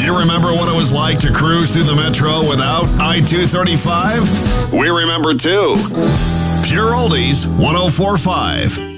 You remember what it was like to cruise through the metro without I-235? We remember too. Pure Oldies 104.5.